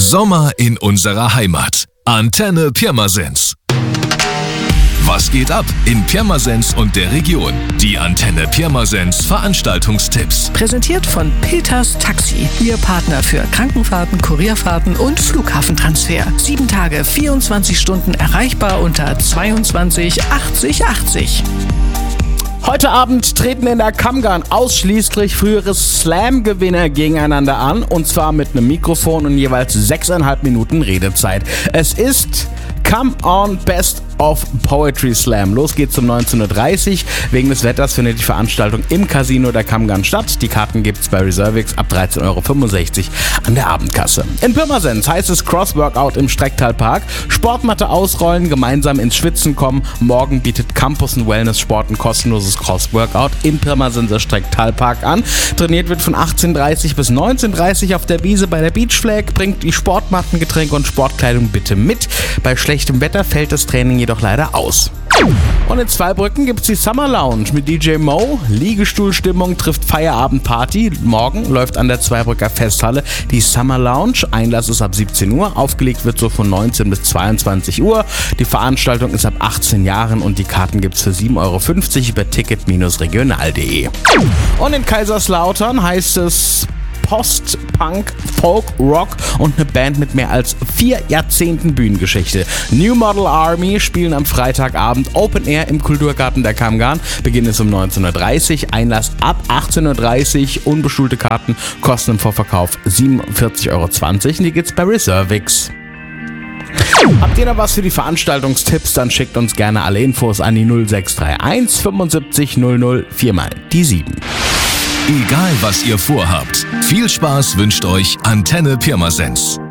Sommer in unserer Heimat. Antenne Pirmasens. Was geht ab in Pirmasens und der Region? Die Antenne Pirmasens Veranstaltungstipps. Präsentiert von Peters Taxi. Ihr Partner für Krankenfahrten, Kurierfahrten und Flughafentransfer. 7 Tage, 24 Stunden erreichbar unter 22 80 80. Heute Abend treten in der Kammgarn ausschließlich frühere Slam-Gewinner gegeneinander an, und zwar mit einem Mikrofon und jeweils 6,5 Minuten Redezeit. Es ist Come On Best of Poetry Slam. Los geht's um 19.30 Uhr. Wegen des Wetters findet die Veranstaltung im Casino der Kammgarn statt. Die Karten gibt's bei Reservix ab 13,65 Euro an der Abendkasse. In Pirmasens heißt es Cross-Workout im Strecktalpark. Sportmatte ausrollen, gemeinsam ins Schwitzen kommen. Morgen bietet Campus & Wellness Sport ein kostenloses Cross-Workout im Pirmasenser Strecktalpark an. Trainiert wird von 18.30 bis 19.30 auf der Wiese bei der Beach Flag. Bringt die Sportmatten, Getränke und Sportkleidung bitte mit. Bei schlechtem Wetter fällt das Training jedoch leider aus. Und in Zweibrücken gibt's die Summer Lounge mit DJ Mo. Liegestuhlstimmung trifft Feierabendparty. Morgen läuft an der Zweibrücker Festhalle die Summer Lounge. Einlass ist ab 17 Uhr. Aufgelegt wird so von 19 bis 22 Uhr. Die Veranstaltung ist ab 18 Jahren und die Karten gibt's für 7,50 Euro über ticket-regional.de. Und in Kaiserslautern heißt es Post-Punk, Folk, Rock und eine Band mit mehr als 4 Jahrzehnten Bühnengeschichte. New Model Army spielen am Freitagabend Open Air im Kulturgarten der Kammgarn. Beginn ist um 19.30 Uhr, Einlass ab 18.30 Uhr. Unbeschulte Karten kosten im Vorverkauf 47,20 Euro. Die gibt's bei Reservix. Habt ihr noch was für die Veranstaltungstipps? Dann schickt uns gerne alle Infos an die 0631 75 00 4 mal die 7. Egal was ihr vorhabt, viel Spaß wünscht euch Antenne Pirmasens.